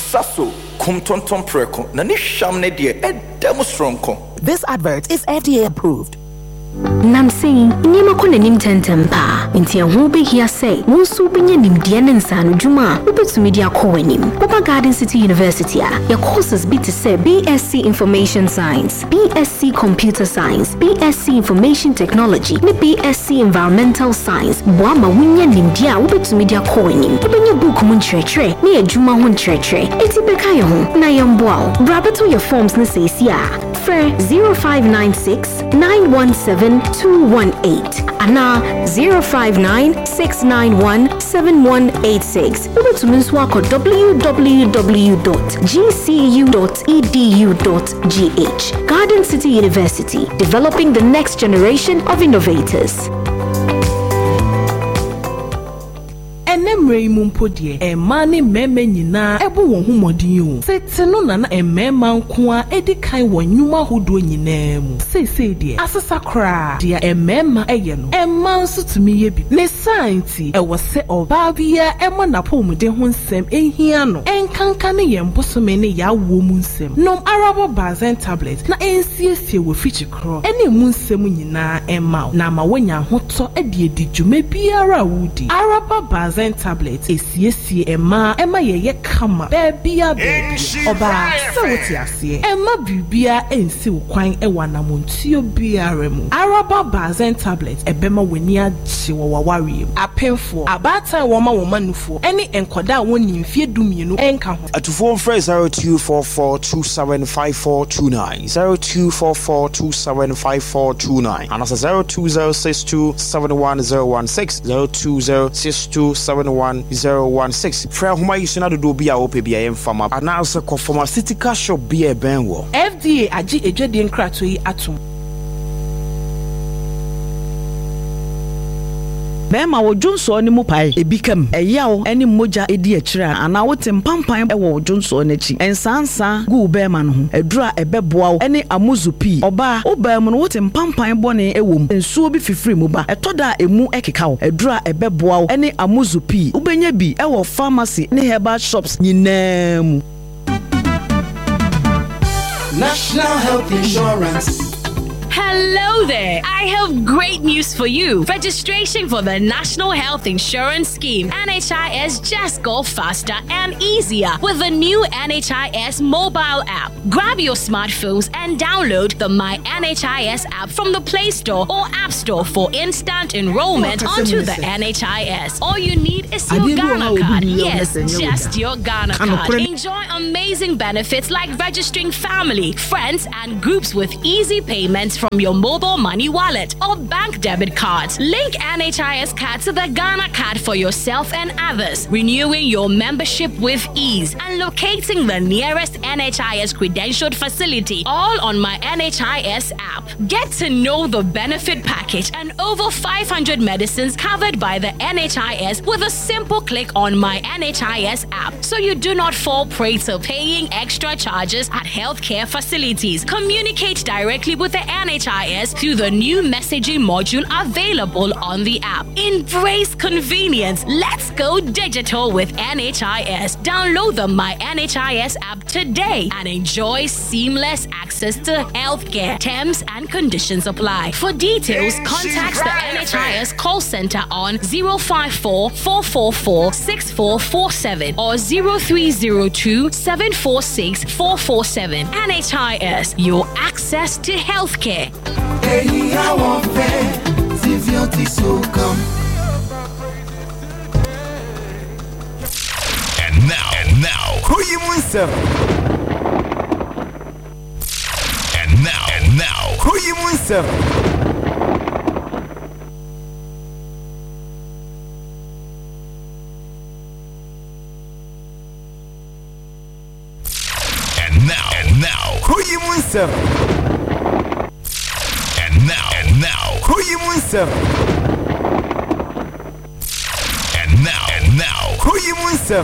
Saso, kum tonton preko, na ni sham ne die, demonstronko. This advert is FDA approved. Nam saying, Nima kona nim tentempa. Inti a be here say, Monsu binye nim dianen juma, ube to media koenim. Oba Garden City University, your courses be to say BSc Information Science, BSc Computer Science, BSc Information Technology, ne BSc Environmental Science. Boama winye nim dia ube to media koenim. Ubenye book mun tretre, ne e juma hun tretre. Eti bekayo hun, na yamboao. Brabato your forms ne say siya. Fre 0596 917-218 Ana 059-691-7186. Ube to Minswako www.gcu.edu.gh. Garden City University, developing the next generation of innovators. Enemre mumpodie emane meme nyina ebu won humodin o seteno na emema nko a edikan wanyuma hodo nyina mu sese die asesa kra dia emema eye no emma nso tumi ye bi ne science ewo se oba bia emo na pomude ho nsem ehia no enkanka ne yembosome ne ya wo mu nsem nom arabo bazen tablet na ensiesie wo fichi kro ene mu nsem nyina emma na ma wonya hoto edi dwuma biara wudi arabo bazen tablet esiesie emma yeye kama baby oba sawoti ase emma bibia ensi kwan ewana montio biara mu araba bazen tablet ebema weni agye wawaware apemfo abata woma nufo ene enkoda woni mfie dumienu enka ho atufo mfrɛ 0244275429 0244275429 anasa 0206271016 0206271016 fra homa yisuna do bia ope bia emfama anasa ko pharmaceutical shop bia benwo FDA agi edwede nkrato yi atom Bema wo Johnson ni mu pai ebikam eyawo eni moja edi akira ana wote mpampan ewo Johnson n'achi ensansa gu bema no ho edura ebeboa eni amuzupi oba obam no wote mpampan bone ewom ensuo bi fifiri mu ba etoda emu ekeka edura ebeboa eni amuzupi ubenya bi ewo pharmacy ne herbal shops nyinam National Health Insurance. Hello there! I have great news for you. Registration for the National Health Insurance Scheme, NHIS, just go faster and easier with the new NHIS mobile app. Grab your smartphones and download the My NHIS app from the Play Store or App Store for instant enrollment onto the NHIS. All you need is your Ghana card. Yes, just your Ghana card. Enjoy amazing benefits like registering family, friends, and groups with easy payments from your mobile money wallet or bank debit cards. Link NHIS card to the Ghana card for yourself and others, renewing your membership with ease and locating the nearest NHIS credentialed facility, all on My NHIS app. Get to know the benefit package and over 500 medicines covered by the NHIS with a simple click on My NHIS app, so you do not fall prey to paying extra charges at healthcare facilities. Communicate directly with the NHIS through the new messaging module available on the app. Embrace convenience. Let's go digital with NHIS. Download the My NHIS app today and enjoy seamless access to healthcare. Terms and conditions apply. For details, contact the NHIS call center on 054-444-6447 or 0302-746-447. NHIS, your access to healthcare. And now, Kuyimunsem. And now, Kuyimunsem. And now, Kuyimunsem. And now, Kuyimunsem.